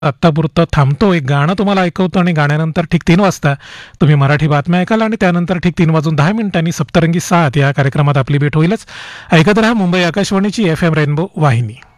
आत्तापुरतं थांबतो. एक गाणं तुम्हाला ऐकवतो आणि गाण्यानंतर ठीक 3 वाजता तुम्ही मराठी बातम्या ऐकाल आणि त्यानंतर ठीक 3 वाजून 10 मिनिटांनी सप्तरंगी 7 या कार्यक्रमात आपली भेट होईलच. ऐकत रहा मुंबई आकाशवाणीची FM रेनबो वाहिनी.